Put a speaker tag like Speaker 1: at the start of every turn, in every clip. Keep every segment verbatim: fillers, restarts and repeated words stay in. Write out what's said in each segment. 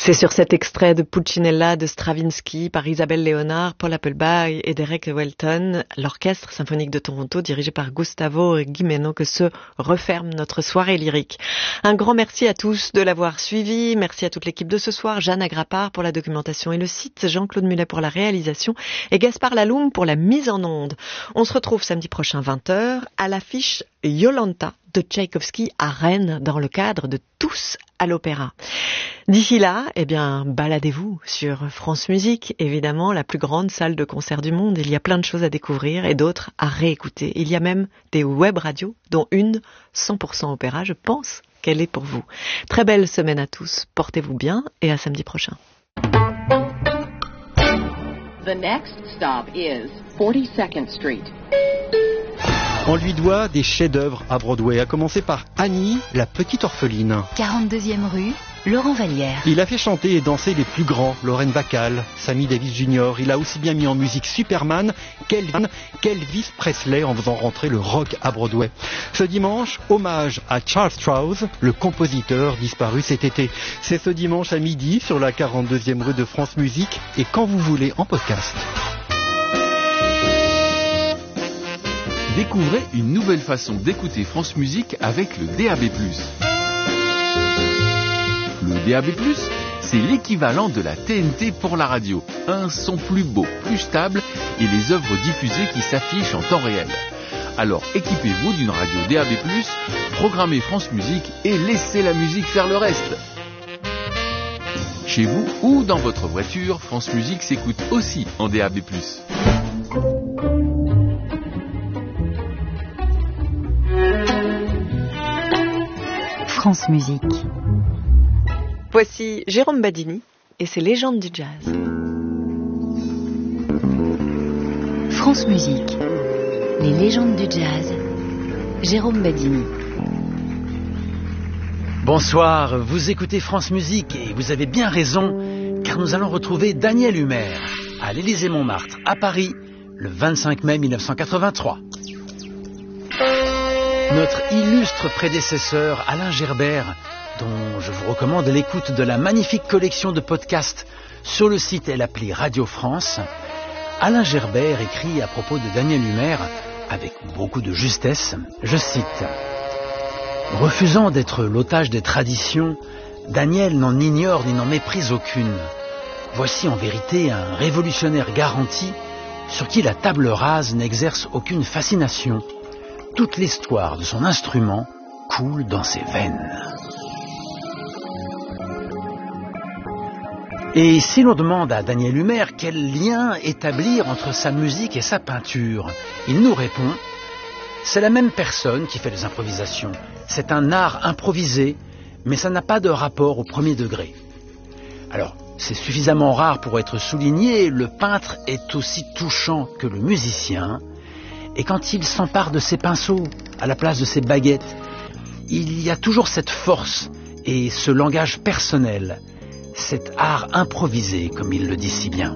Speaker 1: C'est sur cet extrait de Pulcinella de Stravinsky par Isabelle Léonard, Paul Applebaum et Derek Welton, l'Orchestre symphonique de Toronto dirigé par Gustavo Gimeno, que se referme notre soirée lyrique. Un grand merci à tous de l'avoir suivi. Merci à toute l'équipe de ce soir, Jeanne Agrapard pour la documentation et le site, Jean-Claude Mulet pour la réalisation et Gaspard Laloum pour la mise en onde. On se retrouve samedi prochain vingt heures à l'affiche Yolanta de Tchaïkovski à Rennes dans le cadre de Tous à l'Opéra. D'ici là, eh bien, baladez-vous sur France Musique, évidemment, la plus grande salle de concert du monde. Il y a plein de choses à découvrir et d'autres à réécouter. Il y a même des web radios, dont une cent pour cent opéra. Je pense qu'elle est pour vous. Très belle semaine à tous. Portez-vous bien et à samedi prochain.
Speaker 2: The next stop is forty-second Street.
Speaker 3: On lui doit des chefs-d'œuvre à Broadway, à commencer par Annie, la petite orpheline.
Speaker 4: quarante-deuxième rue, Laurent Vallière.
Speaker 3: Il a fait chanter et danser les plus grands, Lauren Bacall, Sammy Davis junior Il a aussi bien mis en musique Superman qu'Elvis, qu'Elvis Presley en faisant rentrer le rock à Broadway. Ce dimanche, hommage à Charles Strauss, le compositeur disparu cet été. C'est ce dimanche à midi sur la quarante-deuxième rue de France Musique et quand vous voulez en podcast.
Speaker 5: Découvrez une nouvelle façon d'écouter France Musique avec le D A B plus. Le D A B plus, c'est l'équivalent de la T N T pour la radio. Un son plus beau, plus stable et les œuvres diffusées qui s'affichent en temps réel. Alors équipez-vous d'une radio D A B plus, programmez France Musique et laissez la musique faire le reste. Chez vous ou dans votre voiture, France Musique s'écoute aussi en D A B plus.
Speaker 4: France Musique.
Speaker 1: Voici Jérôme Badini et ses légendes du jazz.
Speaker 4: France Musique. Les légendes du jazz. Jérôme Badini.
Speaker 6: Bonsoir, vous écoutez France Musique et vous avez bien raison, car nous allons retrouver Daniel Humer à l'Élysée-Montmartre, à Paris, le vingt-cinq mai mille neuf cent quatre-vingt-trois. Notre illustre prédécesseur Alain Gerbert, dont je vous recommande l'écoute de la magnifique collection de podcasts sur le site et l'appli Radio France, Alain Gerbert écrit à propos de Daniel Humer, avec beaucoup de justesse, je cite « Refusant d'être l'otage des traditions, Daniel n'en ignore ni n'en méprise aucune. Voici en vérité un révolutionnaire garanti sur qui la table rase n'exerce aucune fascination. Toute l'histoire de son instrument coule dans ses veines. » Et si l'on demande à Daniel Humer quel lien établir entre sa musique et sa peinture, il nous répond « C'est la même personne qui fait les improvisations. C'est un art improvisé, mais ça n'a pas de rapport au premier degré. » Alors, c'est suffisamment rare pour être souligné, le peintre est aussi touchant que le musicien. Et quand il s'empare de ses pinceaux à la place de ses baguettes, il y a toujours cette force et ce langage personnel, cet art improvisé, comme il le dit si bien.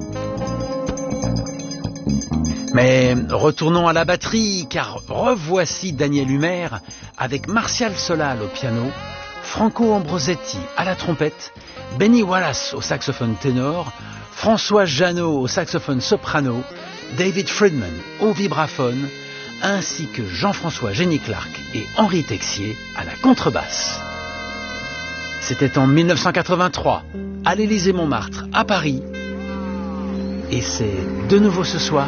Speaker 6: Mais retournons à la batterie, car revoici Daniel Humer avec Martial Solal au piano, Franco Ambrosetti à la trompette, Benny Wallace au saxophone ténor, François Jeannot au saxophone soprano, David Friedman au vibraphone, ainsi que Jean-François Génie-Clark et Henri Texier à la contrebasse. C'était en mille neuf cent quatre-vingt-trois, à l'Élysée-Montmartre, à Paris. Et c'est de nouveau ce soir